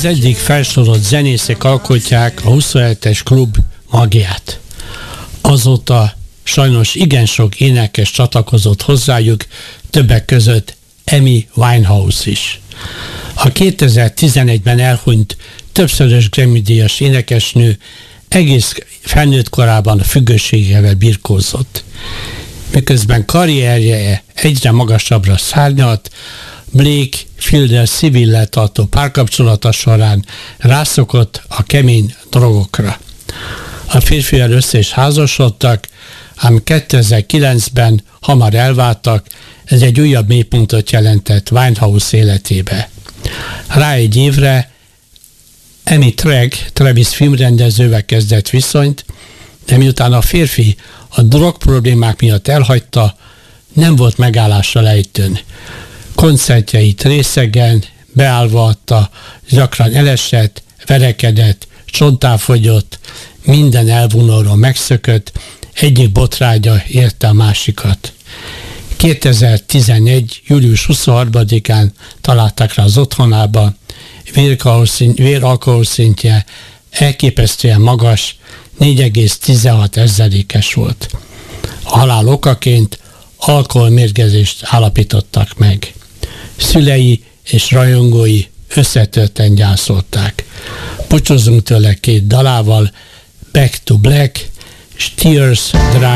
az eddig felsorolt zenészek alkotják a 27-es klub magját. Azóta sajnos igen sok énekes csatlakozott hozzájuk, többek között Amy Winehouse is. A 2011-ben elhunyt többszörös Grammy-díjas énekesnő egész felnőtt korában a függőségével birkózott. Miközben karrierje egyre magasabbra szárnyalt, Blake Fielder civillel tartó párkapcsolata során rászokott a kemény drogokra. A férfivel össze is házasodtak, ám 2009-ben hamar elváltak, ez egy újabb mélypontot jelentett Winehouse életébe. Rá egy évre Amy Treg, Travis filmrendezővel kezdett viszonyt, de miután a férfi a drog problémák miatt elhagyta, nem volt megállásra lejtőn. Koncertjeit részegen, beállva adta, gyakran elesett, verekedett, csontáfogyott, minden elvonóról megszökött, egyik botránya érte a másikat. 2011. július 23-án találták rá az otthonába, véralkohol szintje elképesztően magas, 4,16% volt. A halál okaként alkoholmérgezést állapítottak meg. Szülei és rajongói összetörten gyászolták. Búcsúzzunk tőle két dalával, Back to Black és Tears Dry